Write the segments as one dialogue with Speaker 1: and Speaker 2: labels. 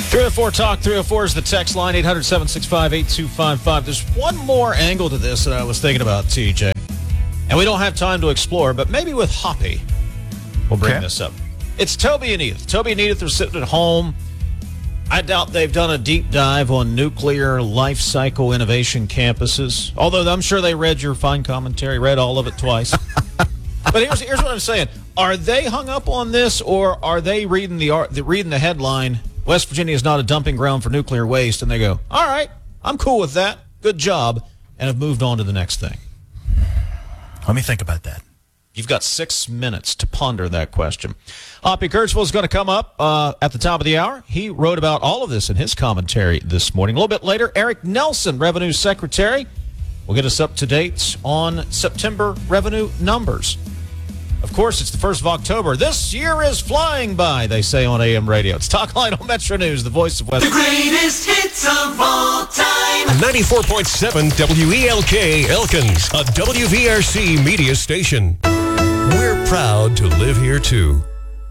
Speaker 1: 304 Talk, 304 is the text line, 800-765-8255. There's one more angle to this that I was thinking about, TJ. And we don't have time to explore, but maybe with Hoppy, we'll bring this up. It's Toby and Edith. Toby and Edith are sitting at home. I doubt they've done a deep dive on nuclear life cycle innovation campuses, although I'm sure they read your fine commentary, read all of it twice. But here's what I'm saying. Are they hung up on this, or are they reading the headline, West Virginia is not a dumping ground for nuclear waste, and they go, all right, I'm cool with that. Good job, and have moved on to the next thing?
Speaker 2: Let me think about that.
Speaker 1: You've got 6 minutes to ponder that question. Hoppy Kurtzville is going to come up at the top of the hour. He wrote about all of this in his commentary this morning. A little bit later, Eric Nelson, Revenue Secretary, will get us up to date on September revenue numbers. Of course, it's the 1st of October. This year is flying by, they say on AM radio. It's Talk Line on Metro News, the voice of West.
Speaker 3: The greatest hits of all time.
Speaker 4: 94.7 WELK Elkins, a WVRC media station. We're proud to live here, too.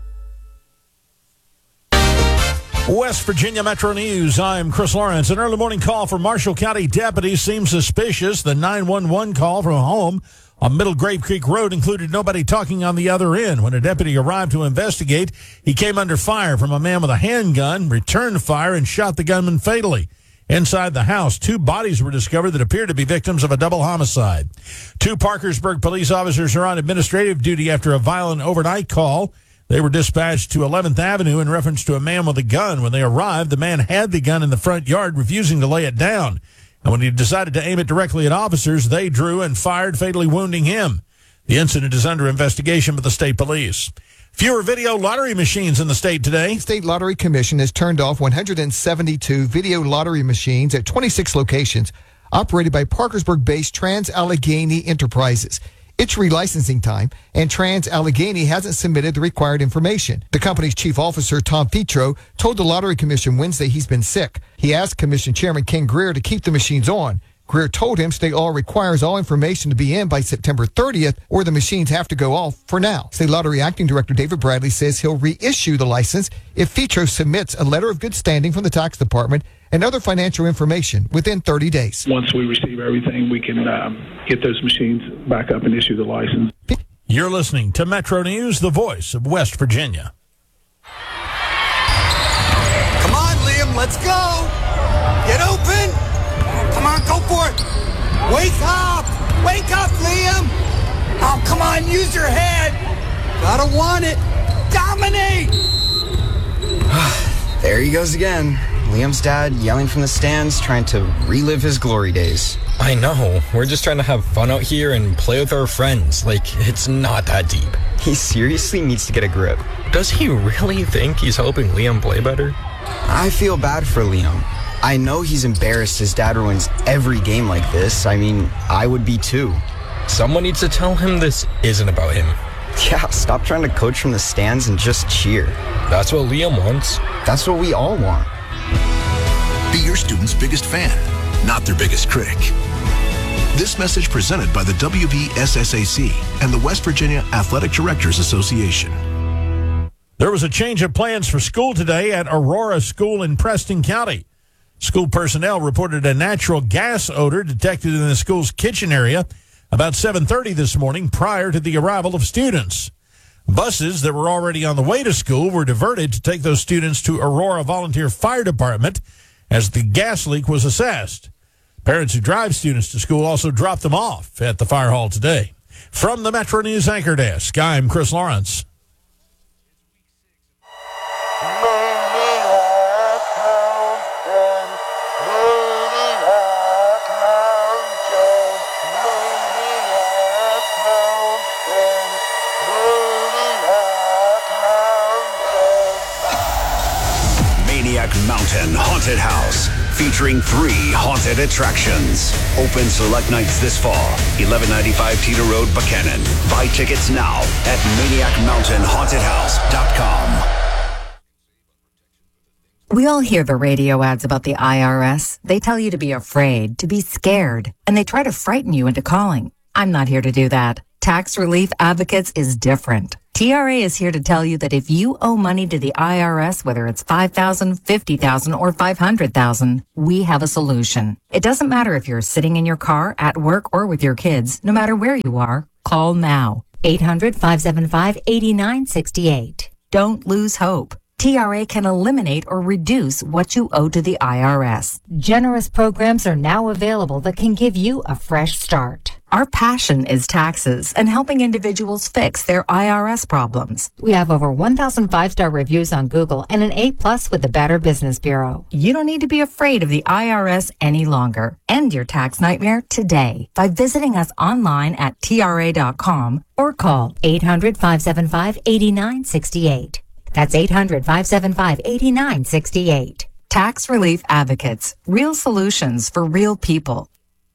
Speaker 2: West Virginia Metro News. I'm Chris Lawrence. An early morning call from Marshall County deputies seems suspicious. The 911 call from home on Middle Grave Creek Road included nobody talking on the other end. When a deputy arrived to investigate, he came under fire from a man with a handgun, returned fire, and shot the gunman fatally. Inside the house, 2 bodies were discovered that appeared to be victims of a double homicide. 2 Parkersburg police officers are on administrative duty after a violent overnight call. They were dispatched to 11th Avenue in reference to a man with a gun. When they arrived, the man had the gun in the front yard, refusing to lay it down. And when he decided to aim it directly at officers, they drew and fired, fatally wounding him. The incident is under investigation by the state police. Fewer video lottery machines in the state today.
Speaker 5: The State Lottery Commission has turned off 172 video lottery machines at 26 locations operated by Parkersburg-based Trans-Allegheny Enterprises. It's relicensing time, and Trans-Allegheny hasn't submitted the required information. The company's chief officer, Tom Petro, told the Lottery Commission Wednesday he's been sick. He asked Commission Chairman Ken Greer to keep the machines on. Greer told him State Law requires all information to be in by September 30th, or the machines have to go off for now. State Lottery Acting Director David Bradley says he'll reissue the license if Petro submits a letter of good standing from the tax department and other financial information within 30 days.
Speaker 6: Once we receive everything, we can get those machines back up and issue the license.
Speaker 2: You're listening to Metro News, the voice of West Virginia.
Speaker 3: Come on, Liam, let's go. Get open. Come on, go for it. Wake up. Wake up, Liam. Oh, come on, use your head. Gotta want it. Dominate.
Speaker 7: There he goes again. Liam's dad yelling from the stands, trying to relive his glory days.
Speaker 8: I know. We're just trying to have fun out here and play with our friends. Like, it's not that deep.
Speaker 7: He seriously needs to get a grip.
Speaker 8: Does he really think he's helping Liam play better?
Speaker 7: I feel bad for Liam. I know he's embarrassed his dad ruins every game like this. I mean, I would be too.
Speaker 8: Someone needs to tell him this isn't about him.
Speaker 7: Yeah, stop trying to coach from the stands and just cheer.
Speaker 8: That's what Liam wants.
Speaker 7: That's what we all want.
Speaker 9: Be your student's biggest fan, not their biggest critic. This message presented by the WVSSAC and the West Virginia Athletic Directors Association.
Speaker 2: There was a change of plans for school today at Aurora School in Preston County. School personnel reported a natural gas odor detected in the school's kitchen area about 7:30 this morning prior to the arrival of students. Buses that were already on the way to school were diverted to take those students to Aurora Volunteer Fire Department as the gas leak was assessed. Parents who drive students to school also dropped them off at the fire hall today. From the Metro News Anchor Desk, I'm Chris Lawrence.
Speaker 10: Mountain Haunted House, featuring 3 haunted attractions. Open select nights this fall. 1195 Teeter Road, Buchanan. Buy tickets now at ManiacMountainHauntedHouse.com.
Speaker 11: We all hear the radio ads about the IRS. They tell you to be afraid, to be scared, and they try to frighten you into calling. I'm not here to do that. Tax Relief Advocates is different. TRA is here to tell you that if you owe money to the IRS, whether it's $5,000, $50,000, or $500,000, we have a solution. It doesn't matter if you're sitting in your car, at work, or with your kids. No matter where you are, call now. 800-575-8968. Don't lose hope. TRA can eliminate or reduce what you owe to the IRS. Generous programs are now available that can give you a fresh start. Our passion is taxes and helping individuals fix their IRS problems. We have over 1,000 5-star reviews on Google and an A+ with the Better Business Bureau. You don't need to be afraid of the IRS any longer. End your tax nightmare today by visiting us online at TRA.com or call 800-575-8968. That's 800-575-8968. Tax Relief Advocates. Real solutions for real people.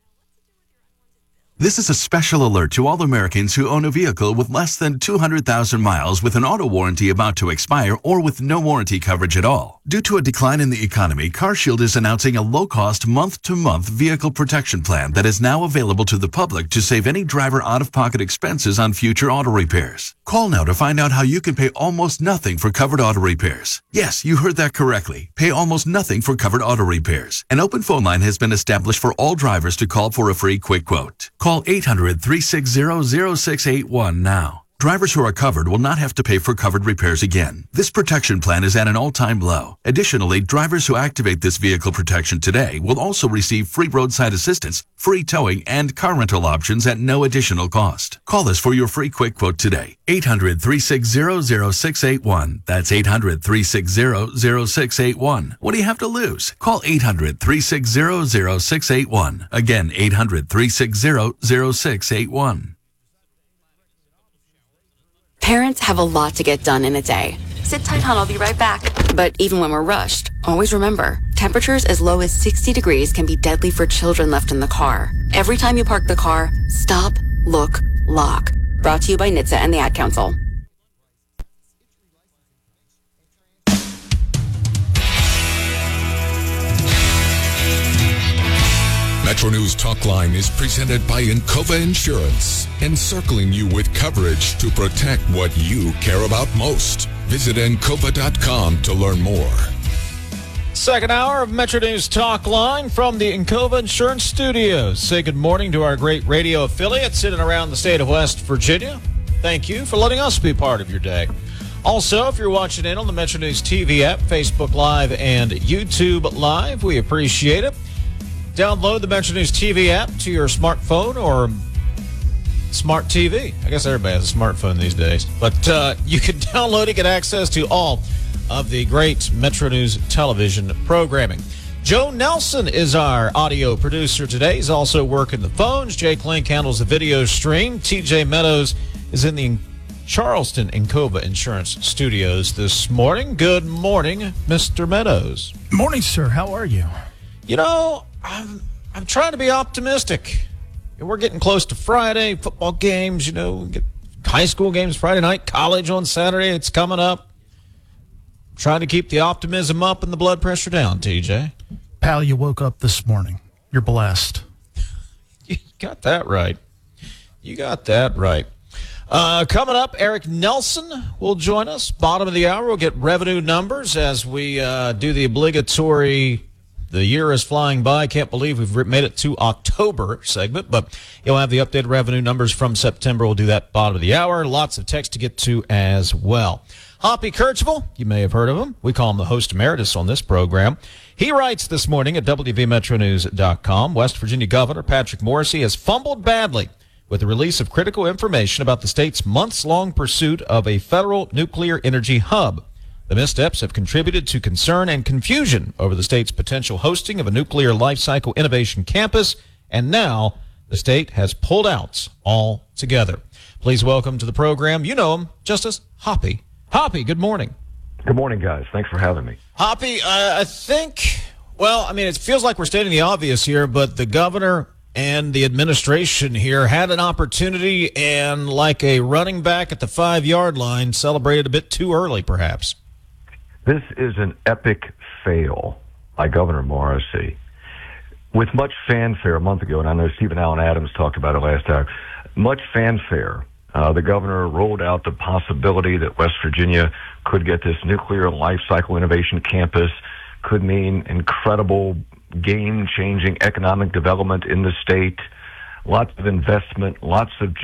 Speaker 12: This is a special alert to all Americans who own a vehicle with less than 200,000 miles with an auto warranty about to expire or with no warranty coverage at all. Due to a decline in the economy, CarShield is announcing a low-cost month-to-month vehicle protection plan that is now available to the public to save any driver out-of-pocket expenses on future auto repairs. Call now to find out how you can pay almost nothing for covered auto repairs. Yes, you heard that correctly. Pay almost nothing for covered auto repairs. An open phone line has been established for all drivers to call for a free quick quote. Call 800-360-0681 now. Drivers who are covered will not have to pay for covered repairs again. This protection plan is at an all-time low. Additionally, drivers who activate this vehicle protection today will also receive free roadside assistance, free towing, and car rental options at no additional cost. Call us for your free quick quote today. 800-360-0681. That's 800-360-0681. What do you have to lose? Call 800-360-0681. Again, 800-360-0681.
Speaker 13: Parents have a lot to get done in a day. Sit tight, hon, I'll be right back. But even when we're rushed, always remember, temperatures as low as 60 degrees can be deadly for children left in the car. Every time you park the car, stop, look, lock. Brought to you by NHTSA and the Ad Council.
Speaker 14: Metro News Talk Line is presented by Encova Insurance, encircling you with coverage to protect what you care about most. Visit Encova.com to learn more.
Speaker 1: Second hour of Metro News Talk Line from the Encova Insurance Studios. Say good morning to our great radio affiliates in and around the state of West Virginia. Thank you for letting us be part of your day. Also, if you're watching in on the Metro News TV app, Facebook Live, and YouTube Live, we appreciate it. Download the Metro News TV app to your smartphone or smart TV. I guess everybody has a smartphone these days. But you can download it, get access to all of the great Metro News television programming. Joe Nelson is our audio producer today. He's also working the phones. Jake Link handles the video stream. TJ Meadows is in the Charleston Encova Insurance Studios this morning. Good morning, Mr. Meadows.
Speaker 15: Morning, sir. How are you?
Speaker 1: You know, I'm trying to be optimistic. We're getting close to Friday, football games, you know, get high school games Friday night, college on Saturday. It's coming up. Trying to keep the optimism up and the blood pressure down, TJ.
Speaker 15: Pal, you woke up this morning. You're blessed.
Speaker 1: You got that right. You got that right. Coming up, Eric Nelson will join us. Bottom of the hour, we'll get revenue numbers as we do the obligatory "The year is flying by. Can't believe we've made it to October" segment, but you'll have the updated revenue numbers from September. We'll do that bottom of the hour. Lots of text to get to as well. Hoppy Kercheval, you may have heard of him. We call him the host emeritus on this program. He writes this morning at WVMetroNews.com, West Virginia Governor Patrick Morrisey has fumbled badly with the release of critical information about the state's months-long pursuit of a federal nuclear energy hub. The missteps have contributed to concern and confusion over the state's potential hosting of a nuclear life cycle innovation campus, and now the state has pulled out altogether. Please welcome to the program, you know him, Justice Hoppy. Hoppy, good morning.
Speaker 16: Good morning, guys. Thanks for having me.
Speaker 1: Hoppy, I think, well, I mean, it feels like we're stating the obvious here, but the governor and the administration here had an opportunity and, like a running back at the 5-yard line, celebrated a bit too early, perhaps.
Speaker 16: This is an epic fail by Governor Morrisey. With much fanfare a month ago, and I know Stephen Allen Adams talked about it last hour, much fanfare The governor rolled out the possibility that West Virginia could get this nuclear life cycle innovation campus, could mean incredible game-changing economic development in the state, lots of investment, lots of